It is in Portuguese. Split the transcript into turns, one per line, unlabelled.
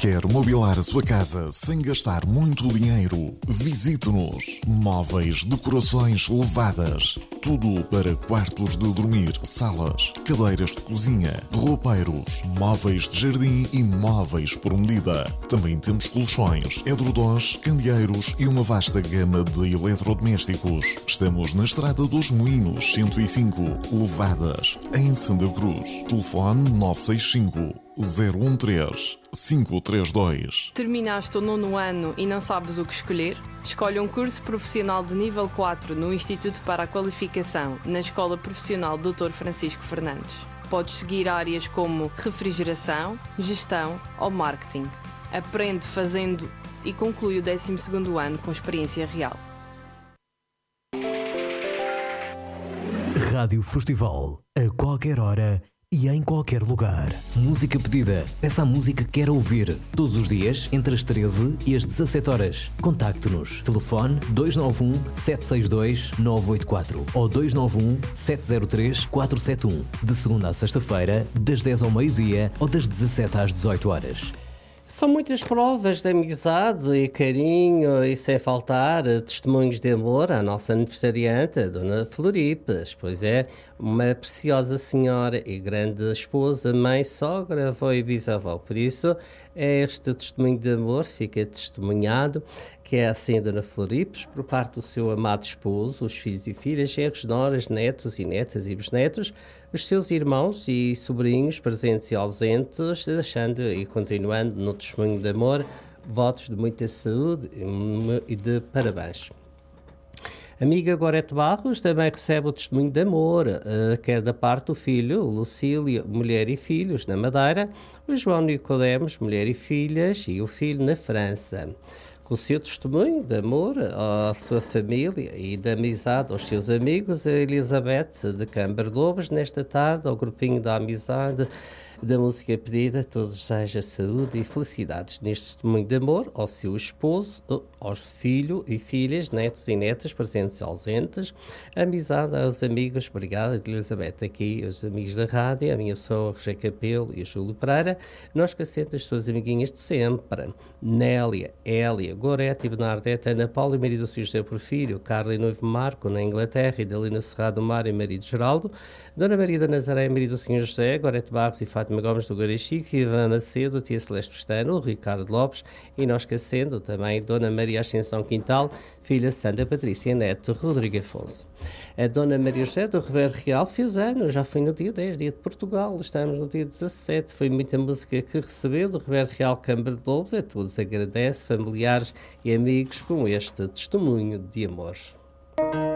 Quer mobilar a sua casa sem gastar muito dinheiro? Visite-nos. Móveis, decorações levadas. Tudo para quartos de dormir, salas, cadeiras de cozinha, roupeiros, móveis de jardim e móveis por medida. Também temos colchões, edredons, candeeiros e uma vasta gama de eletrodomésticos. Estamos na Estrada dos Moinhos, 105, Levadas, em Santa Cruz. Telefone 965 013 532.
Terminaste o 9º ano e não sabes o que escolher? Escolhe um curso profissional de nível 4 no Instituto para a Qualificação, na Escola Profissional Dr. Francisco Fernandes. Podes seguir áreas como refrigeração, gestão ou marketing. Aprende fazendo e conclui o 12º ano com experiência real.
Rádio Festival, a qualquer hora e em qualquer lugar. Música pedida. Peça a música que quer ouvir. Todos os dias, entre as 13 e as 17 horas. Contacte-nos. Telefone 291 762 984 ou 291 703 471. De segunda a sexta-feira, das 10 ao meio-dia ou das 17 às 18 horas.
São muitas provas de amizade e carinho e sem faltar testemunhos de amor à nossa aniversariante, a Dona Floripes. Pois é, uma preciosa senhora e grande esposa, mãe, sogra, avó e bisavó. Por isso, este testemunho de amor fica testemunhado que é assim a Dona Floripes, por parte do seu amado esposo, os filhos e filhas, genros, noras, netos e netas e bisnetos, os seus irmãos e sobrinhos presentes e ausentes, deixando e continuando no testemunho de amor votos de muita saúde e de parabéns. Amiga Gorete Barros também recebe o testemunho de amor, que é da parte do filho Lucília, mulher e filhos, na Madeira, o João Nicodemos, mulher e filhas, e o filho na França. Com o seu testemunho de amor à sua família e de amizade aos seus amigos, a Elizabeth de Câmara Lobos, nesta tarde, ao grupinho da amizade da música pedida, todos desejam saúde e felicidades neste testemunho de amor ao seu esposo, aos filhos e filhas, netos e netas, presentes e ausentes, amizade aos amigos, obrigada Elizabeth, aqui os amigos da rádio, a minha pessoa, Roger Capelo e a Júlio Pereira, nós esquecendo as suas amiguinhas de sempre, Nélia, Hélia, Gorete e Bernadette, Ana Paula e marido Sr. José Porfírio, Carla e noivo Marco na Inglaterra e Dalina Serrado Mar e marido Geraldo, Dona Maria da Nazaré e marido Sr. José, Gorete Barros e Fátima Gomes do Garachico, Ivan Macedo, Tia Celeste Pestano, Ricardo Lopes e nós esquecendo também Dona Maria Ascensão Quintal, filha Santa Patrícia Neto Rodrigo Afonso. A Dona Maria José do Ribeiro Real fez anos, já foi no dia 10, dia de Portugal, estamos no dia 17, foi muita música que recebeu do Ribeiro Real Câmara de Lobos, a todos agradece, familiares e amigos com este testemunho de amor.